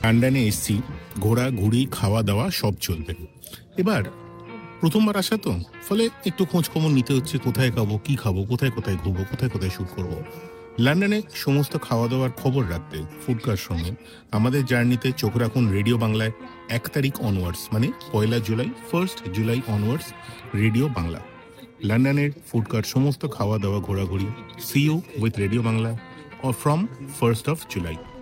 লন্ডনে এসছি, ঘোরা ঘুরি খাওয়া দাওয়া সব চলবে। এবার প্রথমবার আসা তো, ফলে একটু খোঁজ খবর নিতে হচ্ছে, কোথায় খাবো, কি খাবো, কোথায় কোথায় ঘুরবো, কোথায় কোথায় শ্যুট করবো। লন্ডনে সমস্ত খাওয়া দাওয়ার খবর রাখতে ফুডকার সঙ্গে আমাদের জার্নিতে চোখ রাখুন রেডিও বাংলায়। 1 তারিখ অনওয়ার্ডস, মানে 1 জুলাই, 1 জুলাই অনওয়ার্ডস রেডিও বাংলা। লন্ডনের ফুডকার সমস্ত খাওয়া দাওয়া ঘোরাঘুরি। C you with radio Bangla from 1 July.